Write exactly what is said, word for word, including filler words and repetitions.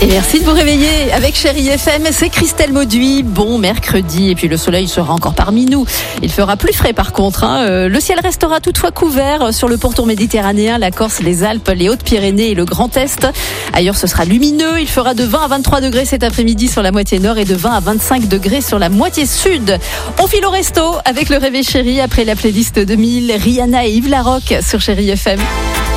Merci de vous réveiller avec Chérie F M, c'est Christelle Mauduit. Bon mercredi, et puis le soleil sera encore parmi nous. Il fera plus frais par contre. Hein. Euh, le ciel restera toutefois couvert sur le pourtour méditerranéen, la Corse, les Alpes, les Hautes-Pyrénées et le Grand Est. Ailleurs, ce sera lumineux. Il fera de vingt à vingt-trois degrés cet après-midi sur la moitié nord et de vingt à vingt-cinq degrés sur la moitié sud. On file au resto avec le Réveil Chérie après la playlist deux mille, Rihanna et Yves Larocque sur Chérie F M.